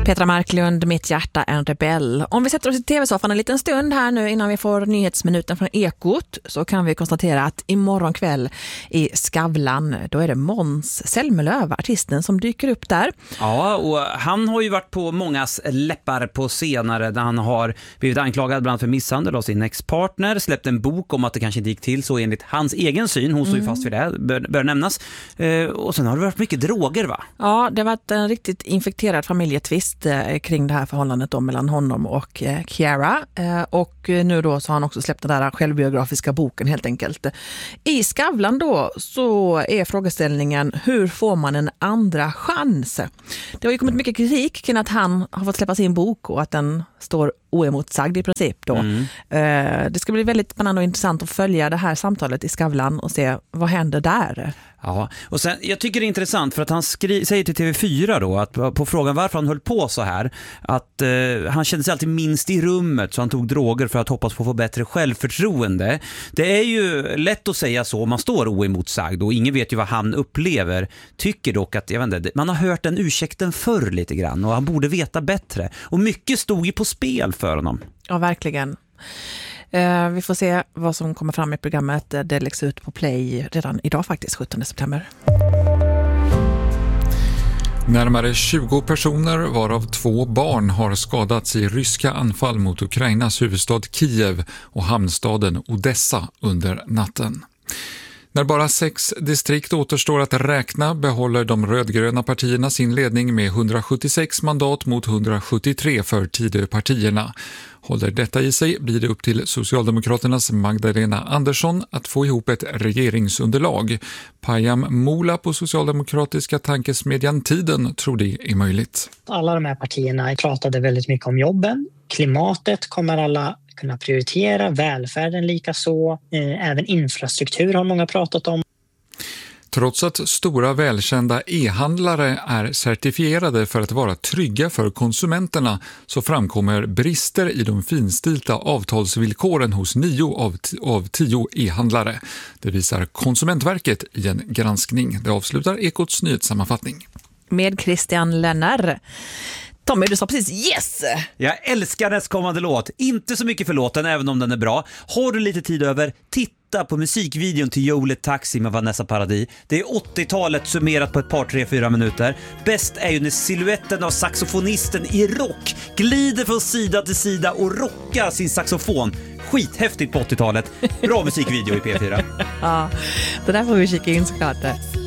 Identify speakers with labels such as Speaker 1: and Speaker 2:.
Speaker 1: Petra Marklund, Mitt hjärta en rebell. Om vi sätter oss i tv-soffan en liten stund här nu innan vi får nyhetsminuten från Ekot, så kan vi konstatera att imorgon kväll i Skavlan, då är det Måns Zelmerlöw, artisten, som dyker upp där.
Speaker 2: Ja, och han har ju varit på mångas läppar på senare där han har blivit anklagad bland annat för misshandel av sin ex-partner, släppt en bok om att det kanske inte gick till så enligt hans egen syn. Hon står ju fast vid det, bör nämnas. Och sen har det varit mycket droger, va?
Speaker 1: Ja, det har varit en riktigt infekterad familjetvist kring det här förhållandet då mellan honom och Ciara. Och nu då så har han också släppt den där självbiografiska boken helt enkelt. I Skavlan då så är frågeställningen: hur får man en andra chans? Det har ju kommit mycket kritik kring att han har fått släppa sin bok och att den står oemotsagd i princip då. Det ska bli väldigt spännande och intressant att följa det här samtalet i Skavlan och se vad händer där.
Speaker 2: Ja, och sen, jag tycker det är intressant för att han säger till TV4 då att på frågan varför han höll på så här, att han kände sig alltid minst i rummet, så han tog droger för att hoppas på att få bättre självförtroende. Det är ju lätt att säga så om man står oemotsagd och ingen vet ju vad han upplever. Tycker dock att, jag vet inte, man har hört den ursäkten förr lite grann och han borde veta bättre. Och mycket stod ju på spel för honom.
Speaker 1: Ja, verkligen. Vi får se vad som kommer fram i programmet. Det läggs ut på Play redan idag faktiskt, 17 september.
Speaker 3: Närmare 20 personer, varav 2 barn, har skadats i ryska anfall mot Ukrainas huvudstad Kiev och hamnstaden Odessa under natten. När bara 6 distrikt återstår att räkna behåller de rödgröna partierna sin ledning med 176 mandat mot 173 för Tidöpartierna. Håller detta i sig blir det upp till Socialdemokraternas Magdalena Andersson att få ihop ett regeringsunderlag. Payam Mola på socialdemokratiska tankesmedjan Tiden tror det är möjligt.
Speaker 4: Alla de här partierna pratade väldigt mycket om jobben. Klimatet kommer alla kunna prioritera, välfärden lika så. Även infrastruktur har många pratat om.
Speaker 3: Trots att stora välkända e-handlare är certifierade för att vara trygga för konsumenterna så framkommer brister i de finstilta avtalsvillkoren hos 9 av 10 e-handlare. Det visar Konsumentverket i en granskning. Det avslutar Ekots nyhetssammanfattning.
Speaker 1: Med Christian Lennar. Tommy, du sa precis yes!
Speaker 2: Jag älskar nästkommande låt. Inte så mycket för låten, även om den är bra. Har du lite tid över, titta på musikvideon till Joel Taxi med Vanessa Paradis. Det är 80-talet summerat på ett par 3-4 minuter. Bäst är ju när siluetten av saxofonisten i rock glider från sida till sida och rockar sin saxofon. Skithäftigt på 80-talet. Bra musikvideo i P4.
Speaker 1: Ja, det där får vi kika in såklart.